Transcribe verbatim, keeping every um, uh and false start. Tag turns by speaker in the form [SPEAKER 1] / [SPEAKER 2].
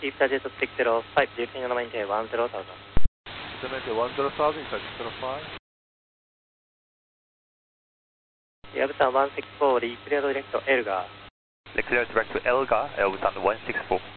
[SPEAKER 1] keep the jet to six zero five, briefing on maintain one zero thousand.
[SPEAKER 2] Maintain one zero thousand, six zero five.
[SPEAKER 1] Yabusan one six four, clear direct to Elgar.
[SPEAKER 3] Clear direct to Elgar, Elbusan one six four.